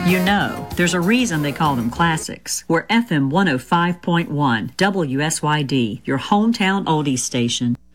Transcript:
You know, there's a reason they call them classics. We're FM 105.1, WSYD, your hometown oldies station.